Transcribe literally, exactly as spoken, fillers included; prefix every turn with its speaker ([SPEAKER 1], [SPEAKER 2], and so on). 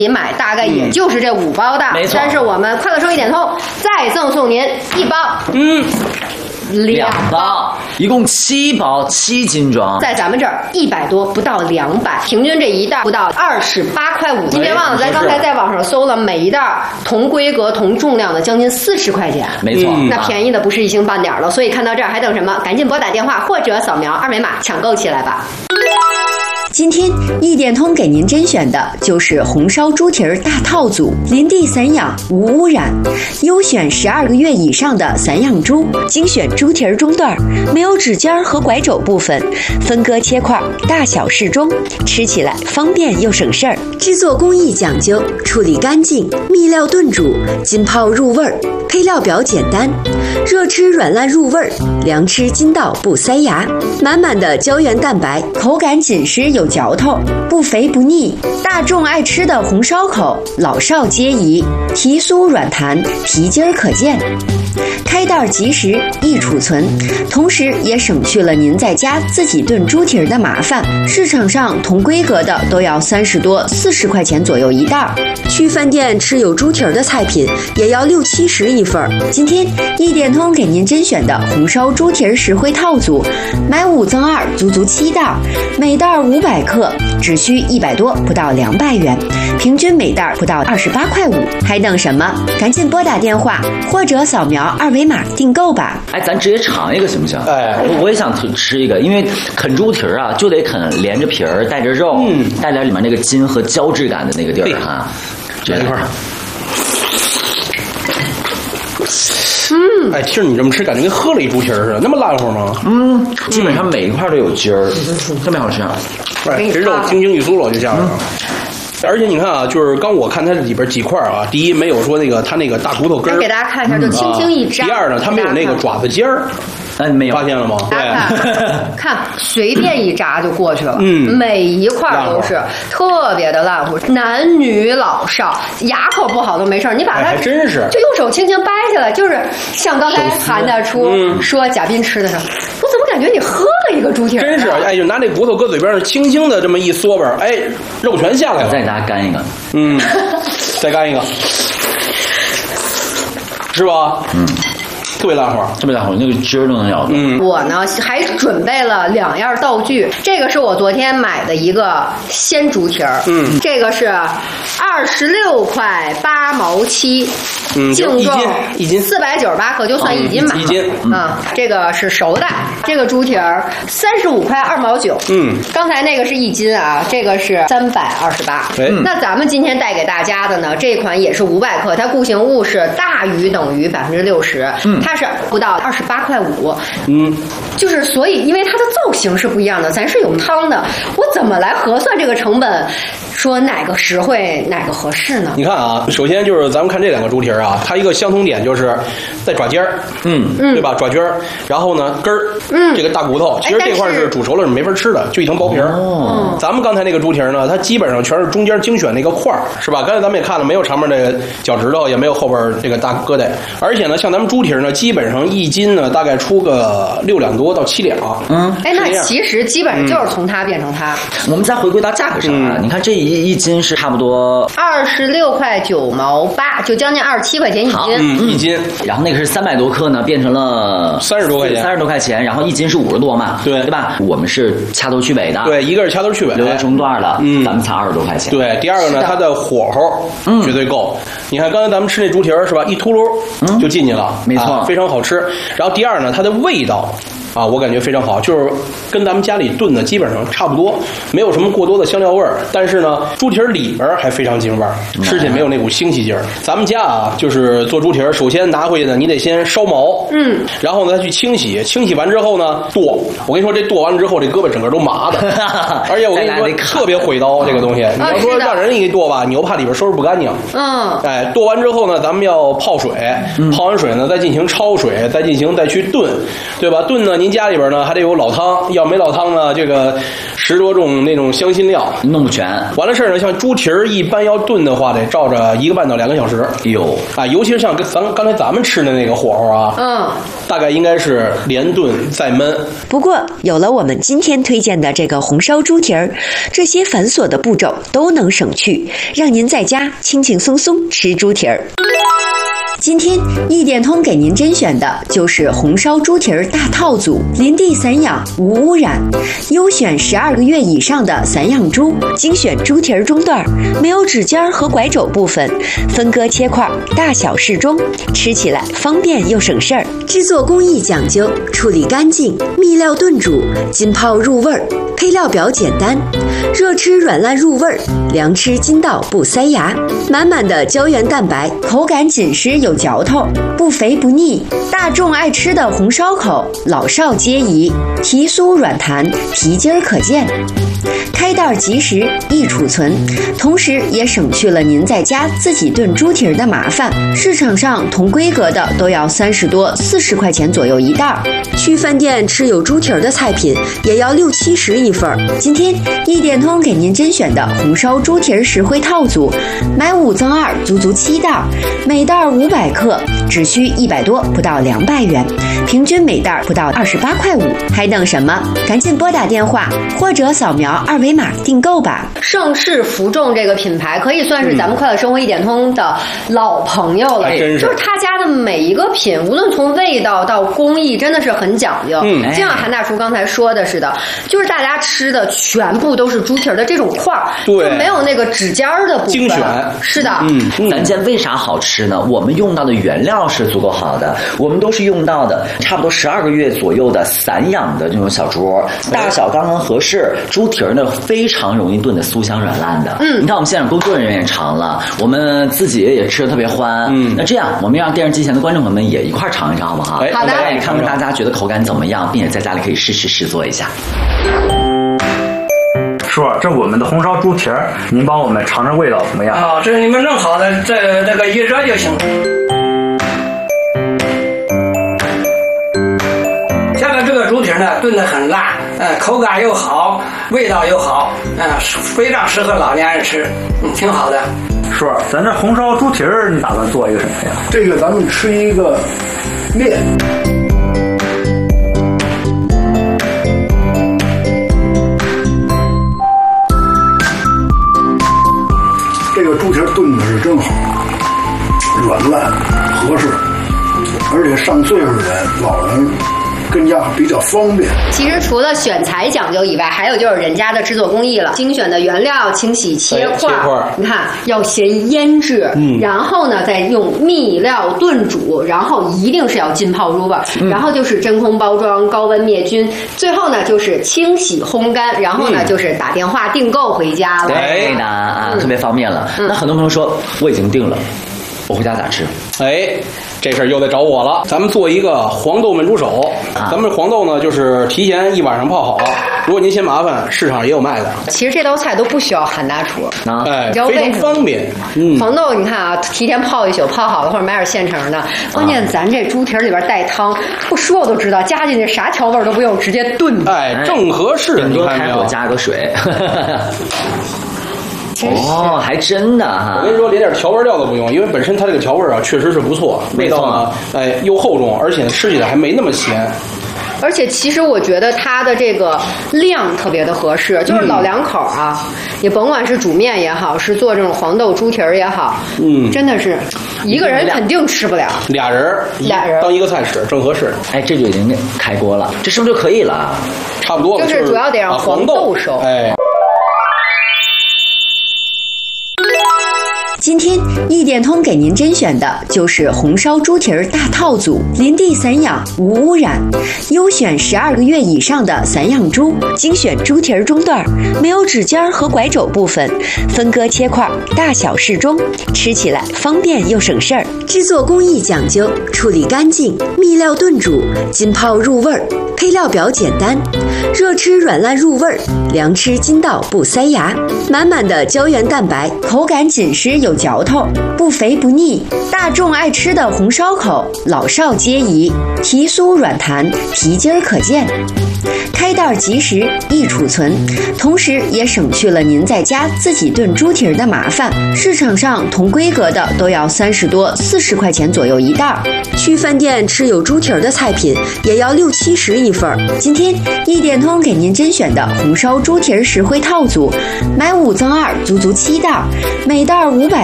[SPEAKER 1] 买大概也就是这五包的，
[SPEAKER 2] 没错。
[SPEAKER 1] 但是我们快乐收益点通再赠送您一包，
[SPEAKER 2] 嗯，
[SPEAKER 1] 两包，
[SPEAKER 2] 一共七包，七斤装，
[SPEAKER 1] 在咱们这儿一百多，不到两百，平均这一袋不到二十八块五。您别忘了，咱刚才在网上搜了，每一袋同规格、同重量的将近四十块钱，
[SPEAKER 2] 没错，
[SPEAKER 1] 那便宜的不是一星半点了。所以看到这儿还等什么？赶紧拨打电话或者扫描二维码抢购起来吧。
[SPEAKER 3] 今天一点通给您甄选的就是红烧猪蹄儿大套组，林地散养无污染，优选十二个月以上的散养猪，精选猪蹄儿中段，没有指尖和拐肘部分，分割切块，大小适中，吃起来方便又省事儿。制作工艺讲究，处理干净，秘料炖煮，浸泡入味儿，配料表简单，热吃软烂入味儿，凉吃筋道不塞牙，满满的胶原蛋白，口感紧实有嚼头，不肥不腻，大众爱吃的红烧口，老少皆宜，皮酥软弹，皮筋儿可见。开袋即食，易储存，同时也省去了您在家自己炖猪蹄儿的麻烦。市场上同规格的都要三十多、四十块钱左右一袋，去饭店吃有猪蹄儿的菜品也要六七十一份。今天一点通给您甄选的红烧猪蹄儿实惠套组，买五赠二，足足七袋，每袋五百克，只需一百多，不到两百元，平均每袋不到二十八块五，还等什么？赶紧拨打电话或者扫描二维码订购吧。
[SPEAKER 2] 哎，咱直接尝一个行不行？
[SPEAKER 4] 哎，
[SPEAKER 2] 我也想吃一个，因为啃猪蹄儿啊，就得啃连着皮儿，带着肉，嗯，带点里面那个筋和胶质感的那个地儿哈。这一块儿。
[SPEAKER 4] 嗯，哎，听你这么吃，感觉跟喝了一猪蹄儿似的，那么烂乎吗？
[SPEAKER 2] 嗯，基本上每一块都有筋儿，特别好吃。
[SPEAKER 4] 哎，这肉晶晶一酥了就下来了。而且你看啊，就是刚我看它里边几块啊，第一没有说那个它那个大骨头根儿，
[SPEAKER 1] 给大家看一下，就轻轻一扎。
[SPEAKER 4] 第二呢，它没有那个爪子尖儿。
[SPEAKER 2] 哎，没有
[SPEAKER 4] 发现了吗？
[SPEAKER 1] 对，看随便一扎就过去了，嗯，每一块都是特别的烂乎，男女老少，牙口不好都没事，你把它
[SPEAKER 4] 还真是
[SPEAKER 1] 就用手轻轻掰下来，就是像刚才韩大厨说贾斌吃的时候，我怎么感觉你喝了一个猪蹄儿？
[SPEAKER 4] 真是，哎，就拿那骨头搁嘴边上，轻轻的这么一嗦吧，哎，肉全下来了。
[SPEAKER 2] 再给大家干一个，
[SPEAKER 4] 嗯，再干一个，是吧？嗯。特别大伙，
[SPEAKER 2] 特别大伙，那个汁儿都能咬到。
[SPEAKER 1] 嗯，我呢还准备了两样道具，这个是我昨天买的一个鲜猪蹄儿，嗯，这个是二十六块八毛七，
[SPEAKER 4] 嗯，
[SPEAKER 1] 净重
[SPEAKER 4] 一斤
[SPEAKER 1] 四百九十八克，就算一斤买，
[SPEAKER 4] 一斤
[SPEAKER 1] 啊，这个是熟的，这个猪蹄儿三十五块二毛九，嗯，刚才那个是一斤啊，这个是三百二十八。那咱们今天带给大家的呢，这款也是五百克，它固形物是大于等于百分之六十，嗯。它是不到二十八块五，嗯，就是所以因为它的造型是不一样的，咱是有汤的，我怎么来核算这个成本？说哪个实惠，哪个合适呢？
[SPEAKER 4] 你看啊，首先就是咱们看这两个猪蹄儿啊，它一个相同点就是在爪尖儿，嗯嗯，对吧？爪尖儿，然后呢根儿，嗯，这个大骨头，其实这块是煮熟了是没法吃的，就一层薄皮儿。哦，咱们刚才那个猪蹄儿呢，它基本上全是中间精选那个块儿，是吧？刚才咱们也看了，没有上面这个脚趾头，也没有后边这个大疙瘩，而且呢，像咱们猪蹄儿呢，基本上一斤呢大概出个六两多到七两。
[SPEAKER 1] 嗯，哎，那其实基本上就是从它变成它。
[SPEAKER 2] 我们再回归到价格上啊，你看这一。一斤是差不多
[SPEAKER 1] 二十六块九毛八，就将近二十七块钱一斤。
[SPEAKER 4] 嗯，一斤。
[SPEAKER 2] 然后那个是三百多克呢，变成了
[SPEAKER 4] 三十多块钱，
[SPEAKER 2] 三十多块钱。然后一斤是五十多嘛，
[SPEAKER 4] 对
[SPEAKER 2] 对吧？我们是掐头去尾的，
[SPEAKER 4] 对，一个是掐头去尾，
[SPEAKER 2] 留在中段了，嗯，咱们才二十多块钱。
[SPEAKER 4] 对，第二个呢，它的火候绝对够。你看刚才咱们吃那猪蹄儿是吧，一秃噜就进去了，
[SPEAKER 2] 没错，
[SPEAKER 4] 非常好吃。然后第二呢，它的味道。啊，我感觉非常好，就是跟咱们家里炖的基本上差不多，没有什么过多的香料味儿。但是呢，猪蹄儿里边还非常京味儿，吃起来没有那股腥气劲儿。咱们家啊，就是做猪蹄儿，首先拿回去呢，你得先烧毛，嗯，然后呢再去清洗，清洗完之后呢剁。我跟你说，这剁完了之后，这胳膊整个都麻的，而且我跟你说特别毁刀这个东西。你要说让人给你剁吧，你又怕里边收拾不干净。嗯，哎，剁完之后呢，咱们要泡水，泡完水呢再进行焯水，再进行再去炖，对吧？炖呢。 您家里边呢还得有老汤，要没老汤呢，这个十多种那种香辛料
[SPEAKER 2] 弄不全。
[SPEAKER 4] 完了事儿呢，像猪蹄儿一般要炖的话，得照着一个半到两个小时。
[SPEAKER 2] 有
[SPEAKER 4] 啊，尤其是像跟咱刚才咱们吃的那个火候啊，
[SPEAKER 1] 嗯，
[SPEAKER 4] 大概应该是连炖再焖。
[SPEAKER 3] 不过，有了我们今天推荐的这个红烧猪蹄儿，这些繁琐的步骤都能省去，让您在家轻轻松松吃猪蹄儿。今天一点通给您甄选的就是红烧猪蹄儿大套组，林地散养无污染，优选十二个月以上的散养猪，精选猪蹄儿中段，没有指尖和拐肘部分，分割切块，大小适中，吃起来方便又省事儿。制作工艺讲究，处理干净，秘料炖煮，浸泡入味儿，配料表简单，热吃软烂入味儿，凉吃筋道不塞牙，满满的胶原蛋白，口感紧实有嚼头，不肥不腻，大众爱吃的红烧口，老少皆宜，皮酥软弹，皮筋儿可见，开袋即食，易储存，同时也省去了您在家自己炖猪蹄儿的麻烦。市场上同规格的都要三十多、四十块钱左右一袋儿，去饭店吃有猪蹄儿的菜品也要六七十一份儿。今天一点通给您甄选的红烧猪蹄儿实惠套组，买五赠二，足足七袋儿，每袋五百克，只需一百多，不到两百元，平均每袋不到二十八块五，还等什么？赶紧拨打电话或者扫描二维码订购吧。
[SPEAKER 1] 盛世福众这个品牌可以算是咱们快乐生活一点通的老朋友了，
[SPEAKER 4] 还真是
[SPEAKER 1] 就是他家的每一个品，无论从味道到工艺，真的是很讲究。嗯，就像韩大厨刚才说的似的，就是大家吃的全部都是猪蹄儿的这种块儿，
[SPEAKER 4] 对，
[SPEAKER 1] 就没有那个指尖儿的部分。
[SPEAKER 4] 精选，
[SPEAKER 1] 是的。
[SPEAKER 2] 嗯，咱家为啥好吃呢？我们用到的原料是足够好的，我们都是用到的差不多十二个月左右的散养的这种小猪，大小刚刚合适。猪蹄儿呢非常容易炖的酥香软烂的。嗯，你看我们现场工作人员也尝了，我们自己也吃的特别欢。嗯，那这样我们让电视机前的观众朋友们也一块尝一尝好不好？
[SPEAKER 1] 好的，
[SPEAKER 2] 来看看大家觉得口感怎么样，并且在家里可以试试试做一下。
[SPEAKER 5] 叔，这我们的红烧猪蹄儿，您帮我们尝尝味道怎么样？
[SPEAKER 6] 啊、哦，这是你们弄好的，这这个一热就行。下面这个猪蹄呢，炖得很烂，嗯，口感又好，味道又好，嗯，非常适合老年人吃，嗯，挺好的。
[SPEAKER 5] 叔，咱这红烧猪蹄儿，你打算做一个什么呀？
[SPEAKER 7] 这个咱们吃一个面。这个猪蹄炖的是真好，软烂合适，而且上岁数的人、老人跟家比较方便。
[SPEAKER 1] 其实除了选材讲究以外，还有就是人家的制作工艺了，精选的原料、清洗切块，
[SPEAKER 4] 切块
[SPEAKER 1] 你看要先腌制，嗯，然后呢再用秘料炖煮，然后一定是要浸泡入味，嗯，然后就是真空包装、高温灭菌，最后呢就是清洗烘干，然后呢、嗯、就是打电话订购回家了。
[SPEAKER 2] 对的啊，嗯、特别方便了。嗯、那很多朋友说我已经定了，我回家咋吃？
[SPEAKER 4] 哎，这事儿又得找我了。咱们做一个黄豆焖猪手，啊、咱们黄豆呢就是提前一晚上泡好了。如果您嫌麻烦，市场也有卖的。
[SPEAKER 1] 其实这道菜都不需要韩大厨，
[SPEAKER 2] 啊，
[SPEAKER 4] 哎，非常方便。
[SPEAKER 1] 嗯，黄豆你看啊，提前泡一宿，泡好了或者买点现成的。关键咱这猪蹄里边带汤，不说我都知道，加进去啥调味都不用，直接炖。
[SPEAKER 4] 哎，正合适。
[SPEAKER 2] 顶多开火加个水。哦，还真的哈！
[SPEAKER 4] 我跟你说，连点调味料都不用，因为本身它这个调味啊确实是不错，味道呢，哎，又厚重，而且吃起来还没那么咸。
[SPEAKER 1] 而且其实我觉得它的这个量特别的合适，就是老两口啊，嗯、也甭管是煮面也好，是做这种黄豆猪蹄儿也好，嗯，真的是一个人肯定吃不了，
[SPEAKER 4] 俩人
[SPEAKER 1] 俩人
[SPEAKER 4] 当一个菜吃正合适。
[SPEAKER 2] 哎，这就已经开锅了，这是不是就可以了？
[SPEAKER 4] 差不多了，
[SPEAKER 1] 就是主要得让黄豆熟。
[SPEAKER 4] 哎。
[SPEAKER 3] 今天一点通给您甄选的就是红烧猪蹄儿大套组，林地散养无污染，优选十二个月以上的散养猪，精选猪蹄儿中段，没有指尖和拐肘部分，分割切块，大小适中，吃起来方便又省事儿。制作工艺讲究，处理干净，秘料炖煮，浸泡入味儿，配料表简单，热吃软烂入味儿，凉吃筋道不塞牙，满满的胶原蛋白，口感紧实有有嚼头，不肥不腻，大众爱吃的红烧口，老少皆宜，皮酥软弹，皮筋儿可见。开袋即食，易储存，同时也省去了您在家自己炖猪蹄儿的麻烦。市场上同规格的都要三十多、四十块钱左右一袋儿，去饭店吃有猪蹄儿的菜品也要六七十一份儿。今天一点通给您甄选的红烧猪蹄儿实惠套组，买五赠二，足足七袋，每袋五百